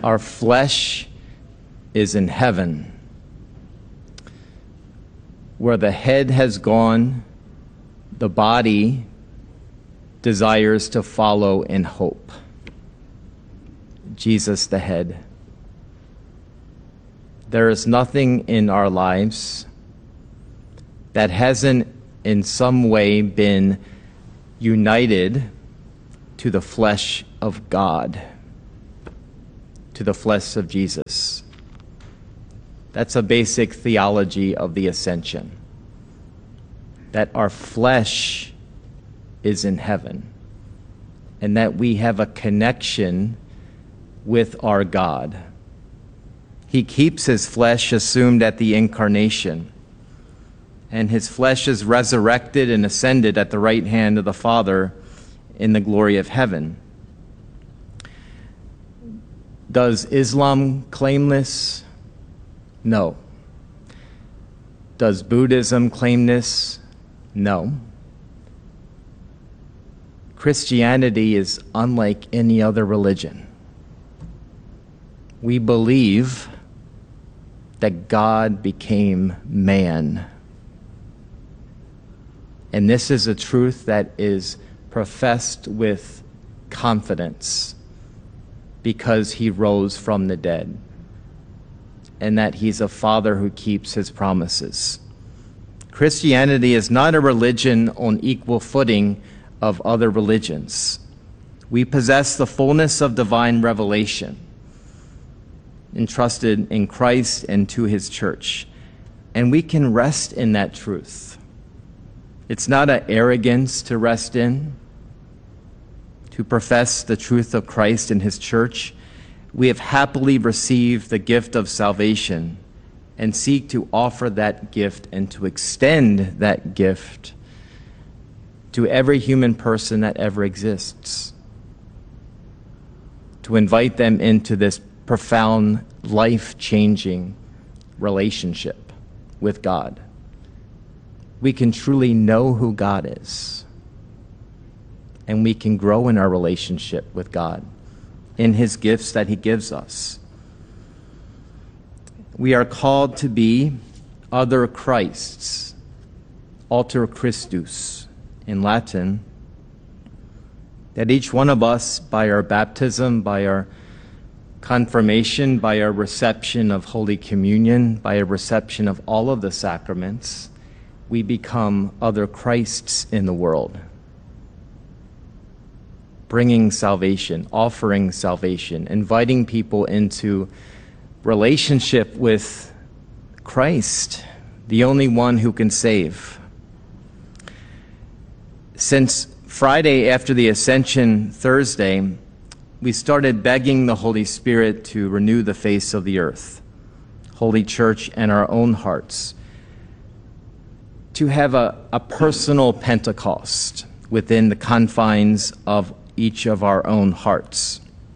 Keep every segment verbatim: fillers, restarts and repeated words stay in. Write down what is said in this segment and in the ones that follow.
Our flesh is in heaven. Where the head has gone, the body desires to follow in hope. Jesus the head. There is nothing in our lives that hasn't in some way been united to the flesh of God, to the flesh of Jesus. That's a basic theology of the ascension, that our flesh is in heaven and that we have a connection with our God. He keeps his flesh assumed at the incarnation, and his flesh is resurrected and ascended at the right hand of the Father in the glory of heaven. Does Islam claim this? No. Does Buddhism claim this? No. Christianity is unlike any other religion. We believe that God became man. And this is a truth that is professed with confidence because he rose from the dead, and that he's a father who keeps his promises. Christianity is not a religion on equal footing of other religions. We possess the fullness of divine revelation entrusted in Christ and to his church, and we can rest in that truth. It's not an arrogance to rest in, to profess the truth of Christ and his church. We have happily received the gift of salvation and seek to offer that gift and to extend that gift to every human person that ever exists, to invite them into this profound, life-changing relationship with God. We can truly know who God is, and we can grow in our relationship with God in his gifts that he gives us. We are called to be other Christs, alter Christus in Latin, that each one of us, by our baptism, by our confirmation, by our reception of Holy Communion, by a reception of all of the sacraments, we become other Christs in the world, bringing salvation, offering salvation, inviting people into relationship with Christ, the only one who can save. Since Friday after the Ascension Thursday, we started begging the Holy Spirit to renew the face of the earth, Holy Church, and our own hearts, to have a, a personal Pentecost within the confines of each of our own hearts.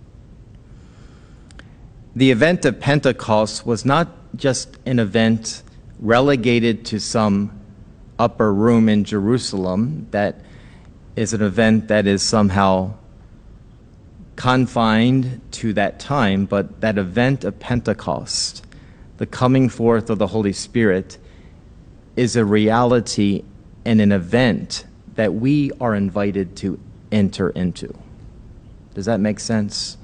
The event of Pentecost was not just an event relegated to some upper room in Jerusalem that is an event that is somehow confined to that time, but that event of Pentecost, the coming forth of the Holy Spirit, is a reality and an event that we are invited to enter into. Does that make sense?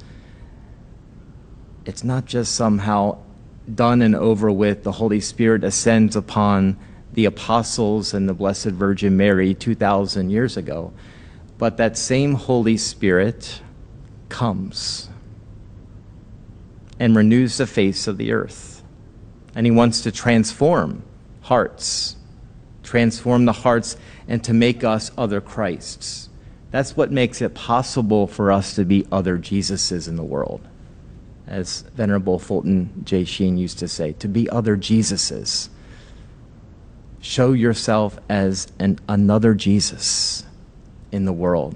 It's not just somehow done and over with. The Holy Spirit ascends upon the apostles and the Blessed Virgin Mary two thousand years ago, but that same Holy Spirit comes and renews the face of the earth. And he wants to transform hearts, transform the hearts, and to make us other Christs. That's what makes it possible for us to be other Jesuses in the world. As Venerable Fulton J. Sheen used to say, to be other Jesuses. Show yourself as an another Jesus in the world.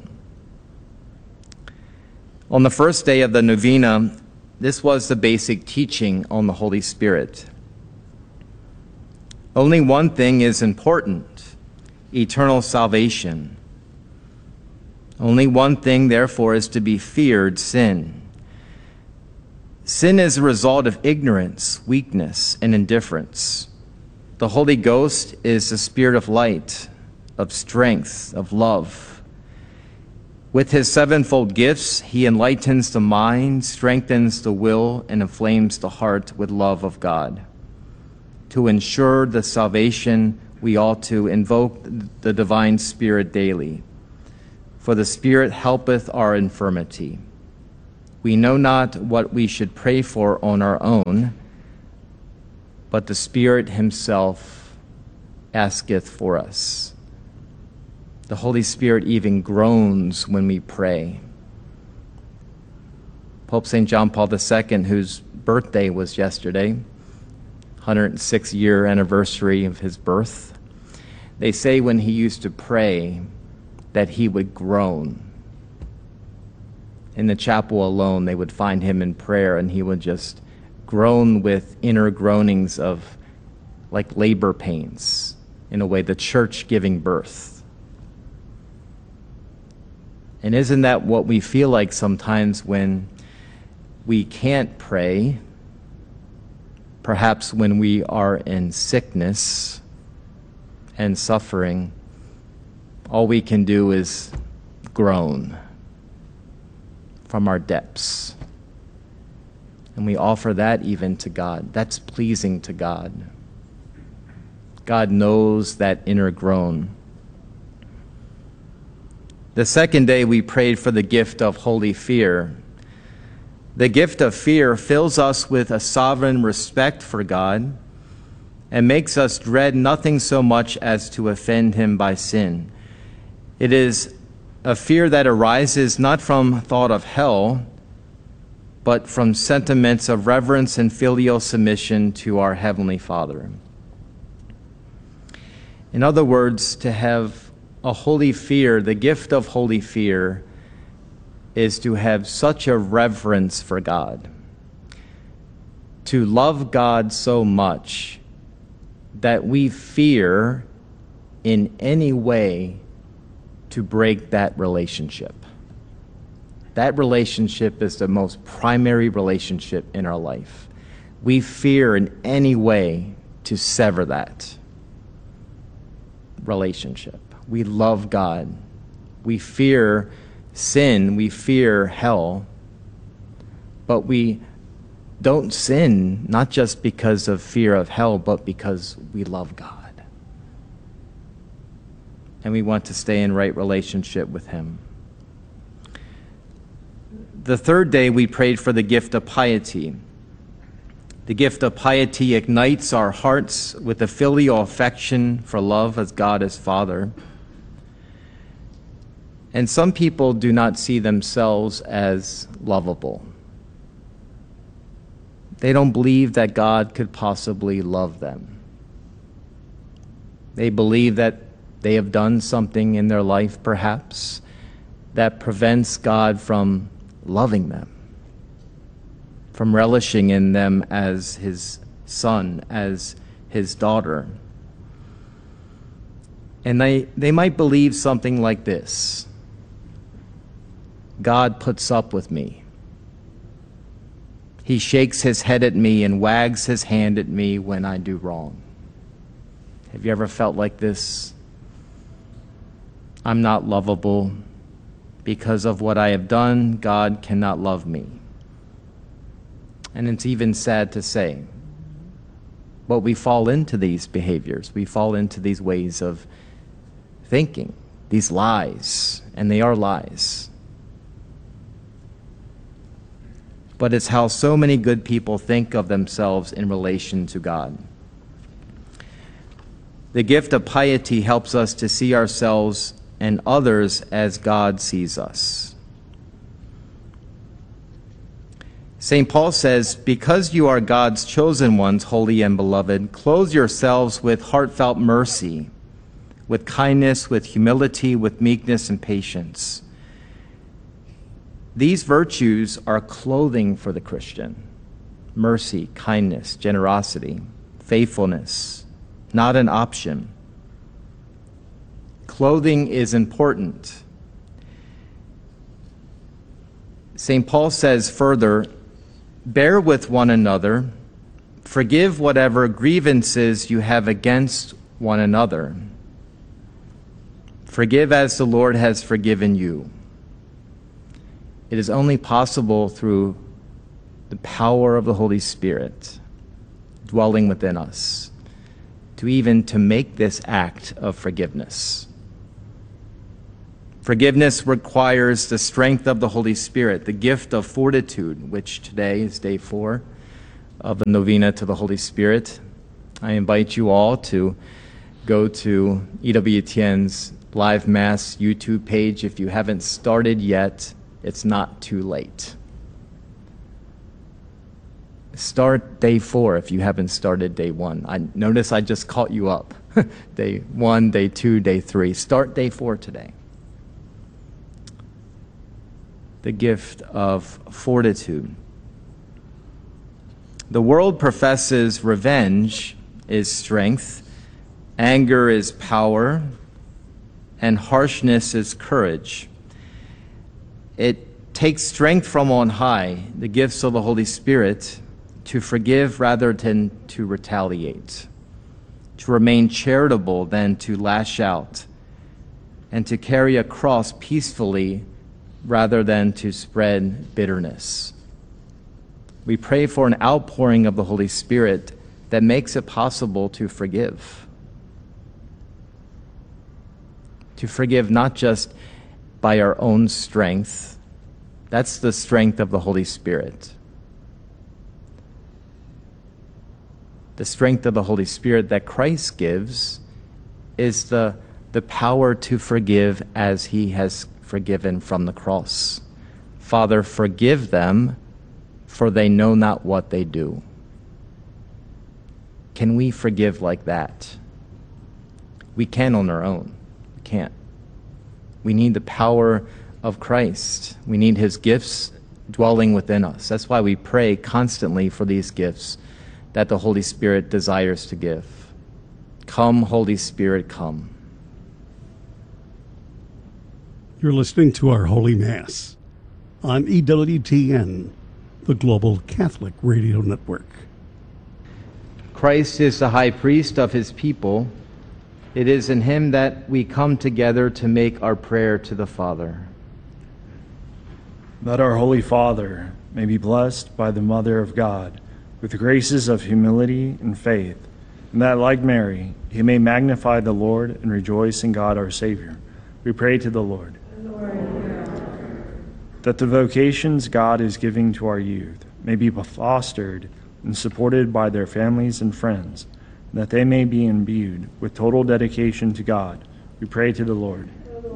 On the first day of the novena, this was the basic teaching on the Holy Spirit. Only one thing is important: eternal salvation. Only one thing, therefore, is to be feared: sin. Sin is a result of ignorance, weakness, and indifference. The Holy Ghost is the spirit of light, of strength, of love. With his sevenfold gifts, he enlightens the mind, strengthens the will, and inflames the heart with love of God. To ensure the salvation, we ought to invoke the divine Spirit daily. For the Spirit helpeth our infirmity. We know not what we should pray for on our own, but the Spirit himself asketh for us. The Holy Spirit even groans when we pray. Pope Saint John Paul the Second, whose birthday was yesterday, one hundred sixth year anniversary of his birth, they say when he used to pray that he would groan. In the chapel alone, they would find him in prayer, and he would just groan with inner groanings of like labor pains, in a way, the church giving birth. And isn't that what we feel like sometimes when we can't pray? Perhaps when we are in sickness and suffering, all we can do is groan from our depths. And we offer that even to God. That's pleasing to God. God knows that inner groan. The second day we prayed for the gift of holy fear. The gift of fear fills us with a sovereign respect for God and makes us dread nothing so much as to offend him by sin. It is a fear that arises not from thought of hell, but from sentiments of reverence and filial submission to our Heavenly Father. In other words, to have a holy fear, the gift of holy fear, is to have such a reverence for God, to love God so much that we fear in any way to break that relationship. That relationship is the most primary relationship in our life. We fear in any way to sever that relationship. We love God. We fear sin. We fear hell. But we don't sin not just because of fear of hell, but because we love God. And we want to stay in right relationship with him. The third day we prayed for the gift of piety. The gift of piety ignites our hearts with a filial affection for love as God as Father. And some people do not see themselves as lovable. They don't believe that God could possibly love them. They believe that they have done something in their life, perhaps, that prevents God from loving them, from relishing in them as his son, as his daughter. And they, they might believe something like this: God puts up with me. He shakes his head at me and wags his hand at me when I do wrong. Have you ever felt like this? I'm not lovable. Because of what I have done, God cannot love me. And it's even sad to say, but we fall into these behaviors. We fall into these ways of thinking, these lies, and they are lies. But it's how so many good people think of themselves in relation to God. The gift of piety helps us to see ourselves and others as God sees us. Saint Paul says, because you are God's chosen ones, holy and beloved, clothe yourselves with heartfelt mercy, with kindness, with humility, with meekness and patience. These virtues are clothing for the Christian: mercy, kindness, generosity, faithfulness, not an option. Clothing is important. Saint Paul says further, Bear with one another. Forgive whatever grievances you have against one another. Forgive as the Lord has forgiven you. It is only possible through the power of the Holy Spirit dwelling within us to even to make this act of forgiveness. Forgiveness requires the strength of the Holy Spirit, the gift of fortitude, which today is day four of the novena to the Holy Spirit. I invite you all to go to E W T N's Live Mass YouTube page. If you haven't started yet, it's not too late. Start day four if you haven't started day one. I notice I just caught you up. Day one, day two, day three. Start day four today. The gift of fortitude. The world professes revenge is strength, anger is power, and harshness is courage. It takes strength from on high, the gifts of the Holy Spirit, to forgive rather than to retaliate, to remain charitable than to lash out, and to carry a cross peacefully rather than to spread bitterness. We pray for an outpouring of the Holy Spirit that makes it possible to forgive. To forgive not just by our own strength. That's the strength of the Holy Spirit. The strength of the Holy Spirit that Christ gives is the, the power to forgive as he has forgiven from the cross. Father, forgive them, for they know not what they do. Can we forgive like that? We can on our own. We can't. We need the power of Christ. We need his gifts dwelling within us. That's why we pray constantly for these gifts that the Holy Spirit desires to give. Come, Holy Spirit, come. You're listening to our Holy Mass on E W T N, the Global Catholic Radio Network. Christ is the high priest of his people. It is in him that we come together to make our prayer to the Father. That our Holy Father may be blessed by the Mother of God with the graces of humility and faith, and that, like Mary, he may magnify the Lord and rejoice in God our Savior. We pray to the Lord. That the vocations God is giving to our youth may be fostered and supported by their families and friends, and that they may be imbued with total dedication to God. We pray to the Lord.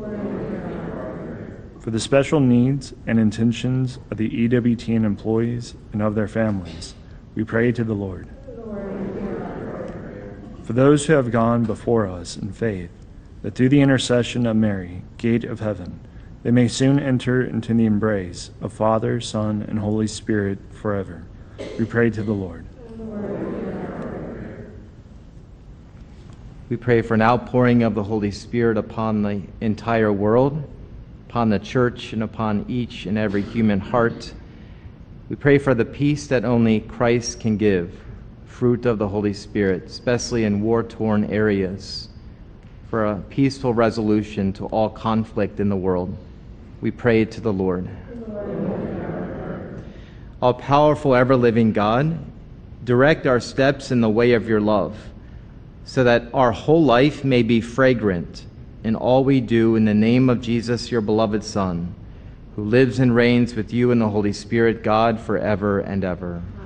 For the special needs and intentions of the E W T N employees and of their families, we pray to the Lord. For those who have gone before us in faith, that through the intercession of Mary, Gate of Heaven, they may soon enter into the embrace of Father, Son, and Holy Spirit forever. We pray to the Lord. We pray for an outpouring of the Holy Spirit upon the entire world, upon the church, and upon each and every human heart. We pray for the peace that only Christ can give, fruit of the Holy Spirit, especially in war-torn areas, for a peaceful resolution to all conflict in the world. We pray to the Lord. All-powerful, ever-living God, direct our steps in the way of your love, so that our whole life may be fragrant in all we do, in the name of Jesus, your beloved Son, who lives and reigns with you in the Holy Spirit, God, forever and ever.